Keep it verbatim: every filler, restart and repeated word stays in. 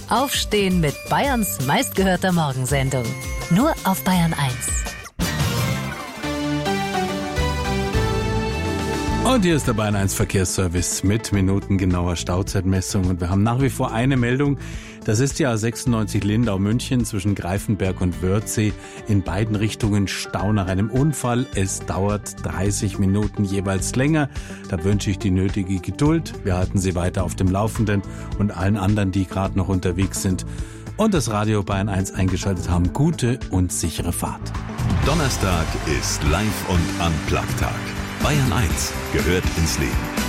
Aufstehen mit Bayerns meistgehörter Morgensendung. Nur auf Bayern eins. Und hier ist der Bayern eins Verkehrsservice mit minutengenauer Stauzeitmessung. Und wir haben nach wie vor eine Meldung. Das ist die A sechsundneunzig Lindau-München zwischen Greifenberg und Wörthsee. In beiden Richtungen Stau nach einem Unfall. Es dauert dreißig Minuten jeweils länger. Da wünsche ich die nötige Geduld. Wir halten Sie weiter auf dem Laufenden und allen anderen, die gerade noch unterwegs sind und das Radio Bayern eins eingeschaltet haben, gute und sichere Fahrt. Donnerstag ist Live- und Unplugged-Tag. Bayern eins gehört ins Leben.